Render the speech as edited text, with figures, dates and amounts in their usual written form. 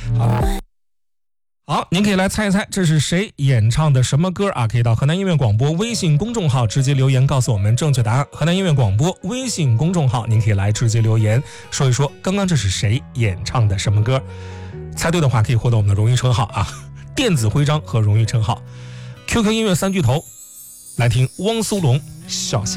好，您可以来猜一猜这是谁演唱的什么歌啊？可以到河南音乐广播微信公众号直接留言告诉我们正确答案。河南音乐广播微信公众号，您可以来直接留言说一说刚刚这是谁演唱的什么歌。猜对的话可以获得我们的荣誉称号啊，电子徽章和荣誉称号。QQ 音乐3巨头，来听汪苏泷《小溪》。